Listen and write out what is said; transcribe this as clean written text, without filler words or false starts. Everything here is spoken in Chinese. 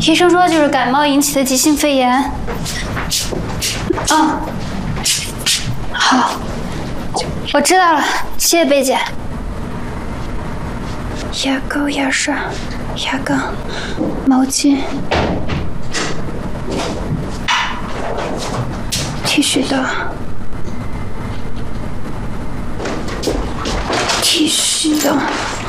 医生说就是感冒引起的急性肺炎。嗯，好，我知道了，谢谢贝姐。牙膏、牙刷、牙缸、毛巾、剃须刀、剃须刀。